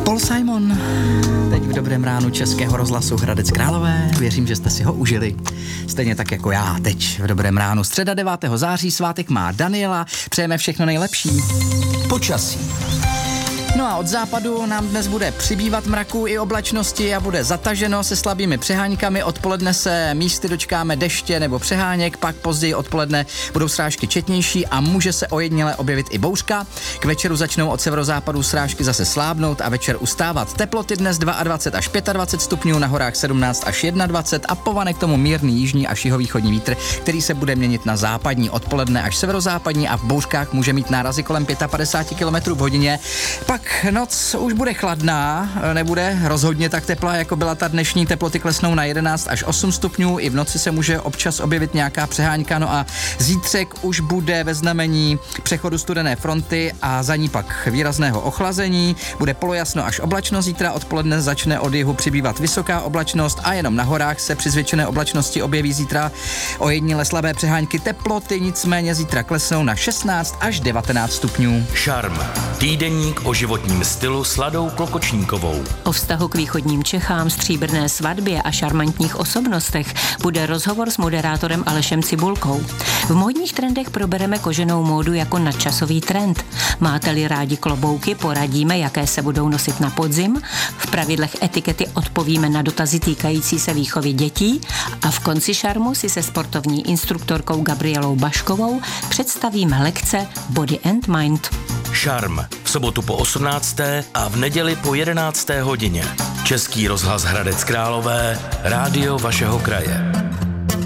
Paul Simon, teď v dobrém ránu Českého rozhlasu Hradec Králové. Věřím, že jste si ho užili. Stejně tak jako já teď v dobrém ránu. Středa 9. září, svátek má Daniela. Přejeme všechno nejlepší. Počasí. No a od západu nám dnes bude přibývat mraků i oblačnosti a bude zataženo se slabými přeháňkami. Odpoledne se místy dočkáme deště nebo přeháněk, pak později odpoledne budou srážky četnější a může se ojediněle objevit i bouřka. K večeru začnou od severozápadu srážky zase slábnout a večer ustávat. Teploty dnes 22 až 25 stupňů, na horách 17 až 21 a povane k tomu mírný jižní až jihovýchodní vítr, který se bude měnit na západní, odpoledne až severozápadní a v bouřkách může mít nárazy kolem 55 km v hodině. Pak noc už bude chladná, nebude rozhodně tak teplá, jako byla ta dnešní. Teploty klesnou na 11 až 8 stupňů, i v noci se může občas objevit nějaká přeháňka, no a zítřek už bude ve znamení přechodu studené fronty a za ní pak výrazného ochlazení. Bude polojasno až oblačno, zítra odpoledne začne od jihu přibývat vysoká oblačnost a jenom na horách se při zvětšené oblačnosti objeví zítra ojediněle slabé přeháňky. Teploty nicméně zítra klesnou na 16 až 19 stupňů. Šarm. Týdeník o životním stylu s Ladou Klokočníkovou. O vztahu k východním Čechám, stříbrné svatbě a šarmantních osobnostech bude rozhovor s moderátorem Alešem Cibulkou. V módních trendech probereme koženou módu jako nadčasový trend. Máte-li rádi klobouky, poradíme, jaké se budou nosit na podzim. V pravidlech etikety odpovíme na dotazy týkající se výchovy dětí a v konci šarmu si se sportovní instruktorkou Gabrielou Baškovou představíme lekce Body and Mind. Šarm. V sobotu po 18. a v neděli po 11. hodině. Český rozhlas Hradec Králové, rádio vašeho kraje.